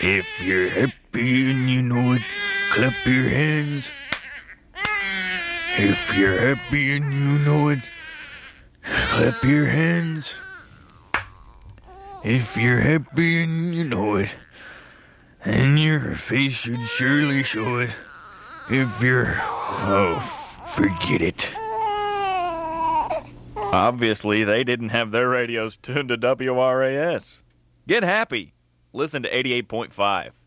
If you're happy and you know it, clap your hands. If you're happy and you know it, clap your hands. If you're happy and you know it, and your face should surely show it. If you're... oh, forget it. Obviously, they didn't have their radios tuned to WRAS. Get happy. Listen to 88.5.